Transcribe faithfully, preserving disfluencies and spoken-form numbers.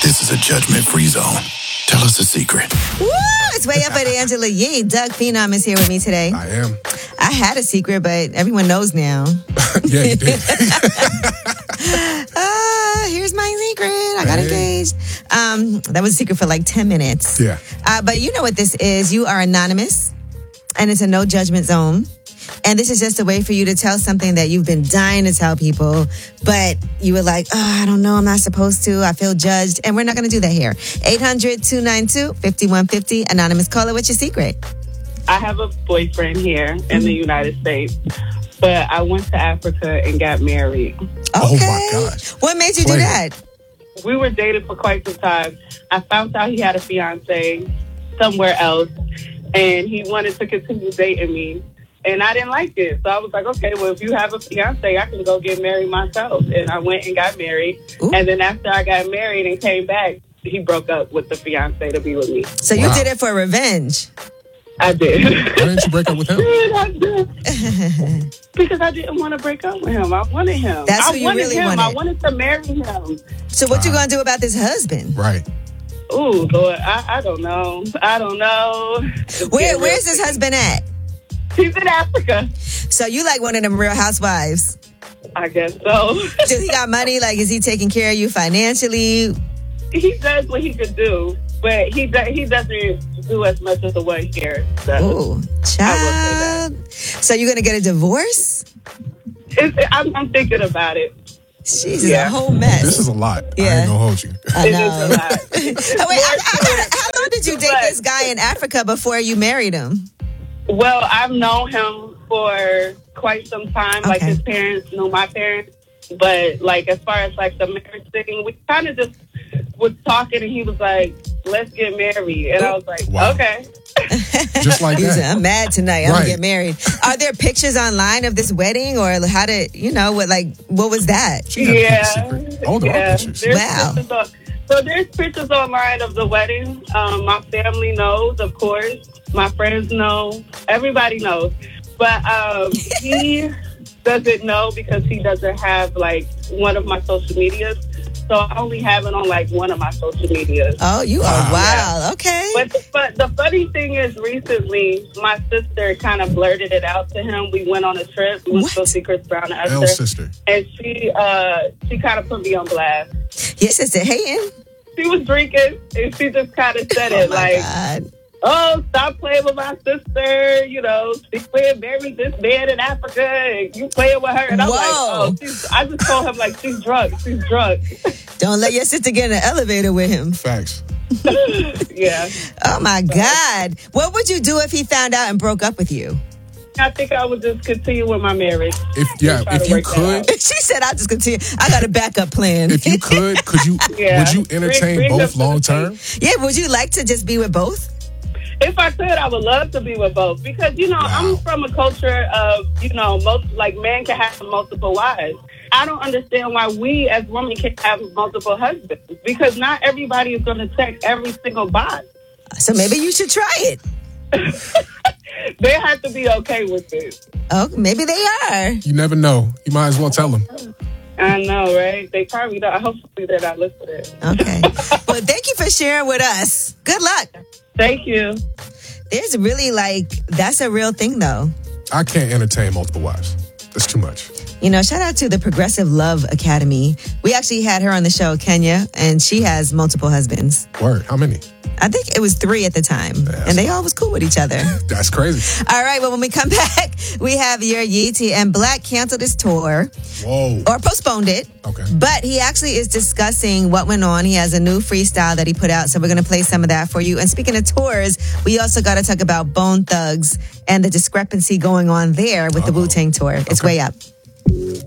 This is a judgment-free zone. Tell us a secret. Woo! It's Way Up with Angela Yee. Doug Phenom is here with me today. I am. I had a secret, but everyone knows now. Yeah, you did. uh, here's my secret. I got Hey. engaged. Um, that was a secret for like ten minutes. Yeah. Uh, but you know what this is. You are anonymous, and it's a no judgment zone. And this is just a way for you to tell something that you've been dying to tell people, but you were like, oh, I don't know, I'm not supposed to. I feel judged. And we're not going to do that here. eight hundred, two nine two, five one five zero. Anonymous caller, what's your secret? I have a boyfriend here in the United States, but I went to Africa and got married. Okay. Oh, my gosh. What made you Play do it. that? We were dating for quite some time. I found out he had a fiance somewhere else, and he wanted to continue dating me. And I didn't like it. So I was like, okay, well, if you have a fiance, I can go get married myself. And I went and got married. Ooh. And then after I got married and came back, he broke up with the fiance to be with me. So you Wow. did it for revenge. I did. Why didn't you break up with him? I did. Because I didn't want to break up with him. I wanted him. That's I who you wanted really him. wanted. I wanted to marry him. So what you going to do about this husband? Right. Ooh, Lord, I, I don't know. I don't know. Where Where's this husband at? He's in Africa. So you like one of them Real Housewives. I guess so. Does he got money? Like, is he taking care of you financially? He does what he could do, but he do, he doesn't do as much as the one here. So Ooh, child. So you're going to get a divorce? it's, I'm, I'm thinking about it. She's Yeah. a whole mess. This is a lot. I Yeah. ain't gonna hold you. I It know. is a lot. Oh, wait, I, I gotta, how long did you date But- this guy in Africa before you married him? Well, I've known him for quite some time. Like Okay. his parents knew my parents, but like as far as like the marriage thing, we kind of just was talking, and he was like, "Let's get married," and I was like, Wow. "Okay." Just like He said, that. I'm mad tonight. I'm Right. gonna get married. Are there pictures online of this wedding, or how did you know what? Like, what was that? She got to keep Yeah. a secret. Oh, there are Yeah. pictures. There's Wow. pictures on- so there's pictures online of the wedding. Um, my family knows, of course. My friends know. Everybody knows. But um, he doesn't know because he doesn't have like one of my social medias. So I only have it on like one of my social medias. Oh, you are wild. Okay. But, but the funny thing is, recently, my sister kind of blurted it out to him. We went on a trip. We went to go What? see Chris Brown and L Esther. sister. And she uh, she kind of put me on blast. Your sister hating? She was drinking, and she just kind of said it Oh my like, God. oh, stop playing with my sister. You know, she's playing married this man in Africa, and you playing with her. And I'm Whoa. like, oh, she's, I just told him, like, she's drunk. She's drunk. Don't let your sister get in the elevator with him. Facts. Yeah. Oh my God. What would you do if he found out and broke up with you? I think I would just continue with my marriage. If yeah, Try to if you work that could, out. She said, I'll just continue. I got a backup plan. if you could, could you? Yeah. Would you Bring- entertain bring them both to the long term? Yeah, would you like to just be with both? If I could, I would love to be with both because, you know, Wow. I'm from a culture of, you know, most like men can have multiple wives. I don't understand why we as women can have multiple husbands because not everybody is going to check every single box. So maybe you should try it. They have to be okay with it. Oh, maybe they are. You never know. You might as well tell them. I know, right? They probably don't. Hopefully they're not listening. Okay. Well, thank you for sharing with us. Good luck. Thank you. There's really like, that's a real thing though. I can't entertain multiple wives. That's too much. You know, shout out to the Progressive Love Academy. We actually had her on the show, Kenya, and she has multiple husbands. Word. How many? I think it was three at the time. And they all was cool with each other. That's crazy. All right, well, when we come back, we have your Yeezy, and Black canceled his tour Whoa. or postponed it. Okay. But he actually is discussing what went on. He has a new freestyle that he put out, so we're going to play some of that for you. And speaking of tours, we also got to talk about Bone Thugs and the discrepancy going on there with the Uh-oh. Wu-Tang tour. It's Okay. Way Up.